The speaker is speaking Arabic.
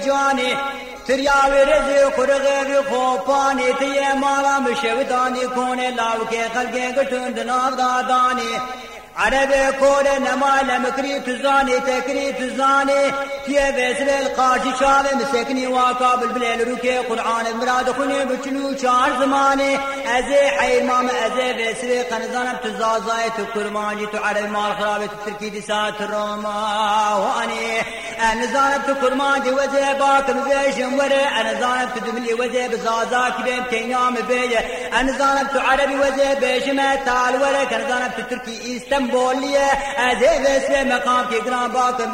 جاني ترياوي رزق ورغيب خوفاني تيه مالا مشوداني كوني لاوكي خلقي قتون دناف داداني عربي كورة نمال مكري تزاني تكري تزاني كي بسر القاشي شاب مسكني واقابل بالليل روكي قرآن المراد خوني بچنو شعر زماني ازي حي مام ازي بسر قنزانم تزازاي تكرمانجي تعرب مال خرابي تتركي دسات الروما واني انا زانب تكرمانجي وزي باكم بيشم وري انا زانب تدملي وزي بزازاك بين تينام بيجي انا زانب تعربي وزي بيشم تال وري انا زانب تتركي استم بوليه ازي بس مقام کی گران باکم